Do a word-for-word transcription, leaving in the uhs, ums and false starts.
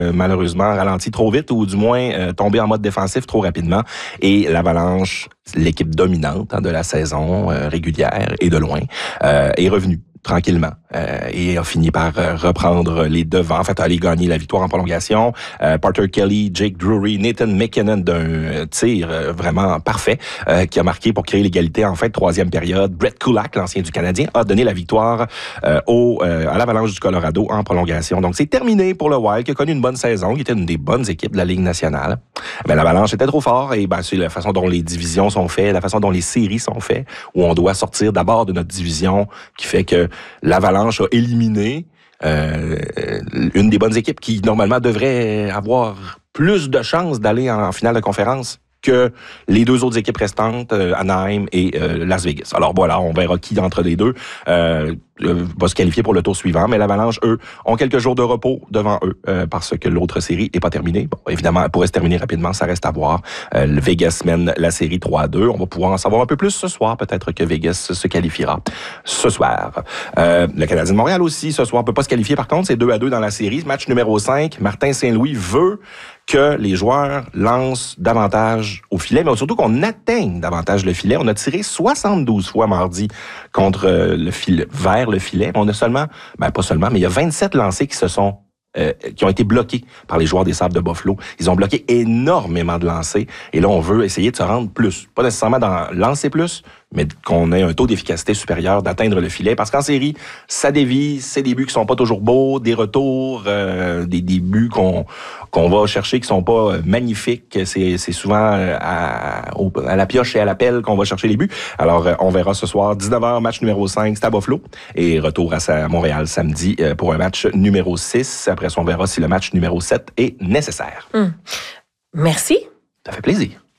euh, malheureusement ralenti trop vite ou du moins euh, tombé en mode défensif trop rapidement. Et l'Avalanche, l'équipe dominante hein, de la saison euh, régulière et de loin, euh, est revenue tranquillement euh, et a fini par euh, reprendre les devants, en fait, aller gagner la victoire en prolongation. Euh, Parker Kelly, Jake Drury, Nathan McKinnon d'un euh, tir euh, vraiment parfait euh, qui a marqué pour créer l'égalité en fin de troisième période. Brett Kulak, l'ancien du Canadien, a donné la victoire euh, au euh, à l'Avalanche du Colorado en prolongation. Donc c'est terminé pour le Wild qui a connu une bonne saison, qui était une des bonnes équipes de la Ligue nationale. Mais l'Avalanche était trop fort et ben c'est la façon dont les divisions sont faites, la façon dont les séries sont faites, où on doit sortir d'abord de notre division qui fait que l'Avalanche a éliminé euh, une des bonnes équipes qui, normalement, devrait avoir plus de chances d'aller en finale de conférence que les deux autres équipes restantes, euh, Anaheim et euh, Las Vegas. Alors voilà, on verra qui d'entre les deux euh, va se qualifier pour le tour suivant. Mais l'Avalanche, eux, ont quelques jours de repos devant eux euh, parce que l'autre série n'est pas terminée. Bon, évidemment, elle pourrait se terminer rapidement, ça reste à voir. Euh, le Vegas mène la série trois à deux. On va pouvoir en savoir un peu plus ce soir. Peut-être que Vegas se qualifiera ce soir. Euh, le Canadien de Montréal aussi, ce soir, ne peut pas se qualifier. Par contre, c'est deux à deux dans la série. Match numéro cinq. Martin Saint-Louis veut que les joueurs lancent davantage au filet, mais surtout qu'on atteigne davantage le filet. On a tiré soixante-douze fois mardi contre le filet, vers le filet. On a seulement, ben pas seulement, mais il y a vingt-sept lancers qui se sont Euh, qui ont été bloqués par les joueurs des Sabres de Buffalo. Ils ont bloqué énormément de lancers. Et là, on veut essayer de se rendre plus. Pas nécessairement dans lancer plus, mais qu'on ait un taux d'efficacité supérieur d'atteindre le filet. Parce qu'en série, ça dévie, c'est des buts qui sont pas toujours beaux, des retours, euh, des, des buts qu'on qu'on va chercher qui sont pas magnifiques. C'est, c'est souvent à, à la pioche et à la pelle qu'on va chercher les buts. Alors, on verra ce soir, dix-neuf heures, match numéro cinq, c'est à Buffalo. Et retour à, à Montréal samedi pour un match numéro six. Après ça, on verra si le match numéro sept est nécessaire. Hum. Merci. Ça fait plaisir.